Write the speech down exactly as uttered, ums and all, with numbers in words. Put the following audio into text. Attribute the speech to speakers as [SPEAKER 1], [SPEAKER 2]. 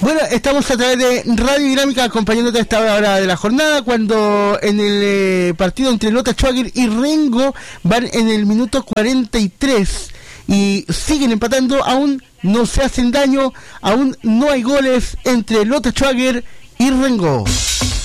[SPEAKER 1] Bueno, estamos a través de Radio Dinámica acompañándote a esta hora de la jornada, cuando en el eh, partido entre Lota Schwager y Rengo van en el minuto cuarenta y tres y siguen empatando, aún no se hacen daño, aún no hay goles entre Lota Schwager y Rengo.